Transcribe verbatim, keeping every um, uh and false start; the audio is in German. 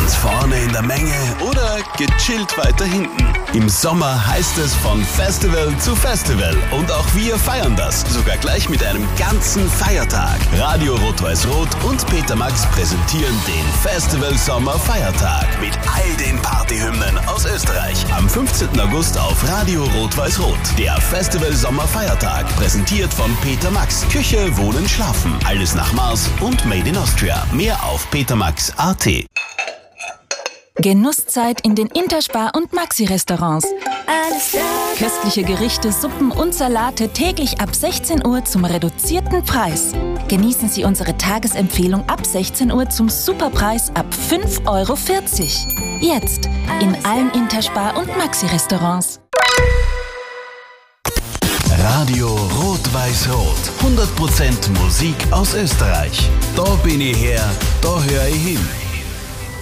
Ganz vorne in der Menge oder gechillt weiter hinten. Im Sommer heißt es von Festival zu Festival und auch wir feiern das, sogar gleich mit einem ganzen Feiertag. Radio Rot-Weiß-Rot und Peter Max präsentieren den Festival Sommer Feiertag mit all den Partyhymnen aus Österreich. Am fünfzehnten August auf Radio Rot-Weiß-Rot. Der Festival Sommer Feiertag, präsentiert von Peter Max. Küche, Wohnen, Schlafen. Alles nach Maß und Made in Austria. Mehr auf petermax punkt a t. Genusszeit in den Interspar- und Maxi-Restaurants. Alles klar. Köstliche Gerichte, Suppen und Salate täglich ab sechzehn Uhr zum reduzierten Preis. Genießen Sie unsere Tagesempfehlung ab sechzehn Uhr zum Superpreis ab fünf Euro vierzig. Jetzt in allen Interspar- und Maxi-Restaurants. Radio Rot-Weiß-Rot. hundert Prozent Musik aus Österreich. Da bin ich her, da höre ich hin.